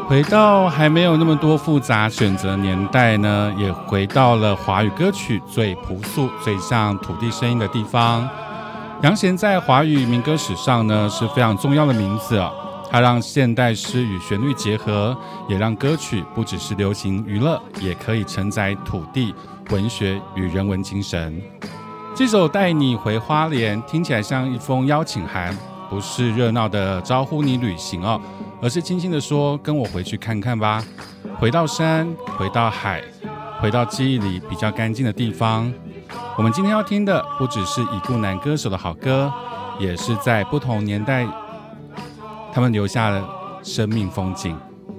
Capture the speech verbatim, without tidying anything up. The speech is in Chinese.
回到还没有那么多复杂选择年代呢，也回到了华语歌曲最朴素、最像土地声音的地方。杨贤在华语民歌史上呢是非常重要的名字哦，它让现代诗与旋律结合，也让歌曲不只是流行娱乐，也可以承载土地、文学与人文精神。这首《带你回花莲》听起来像一封邀请函，不是热闹的招呼你旅行哦，而是轻轻的说跟我回去看看吧，回到山，回到海，回到记忆里比较干净的地方。我们今天要听的不只是已故男歌手的好歌，也是在不同年代他们留下的生命风景。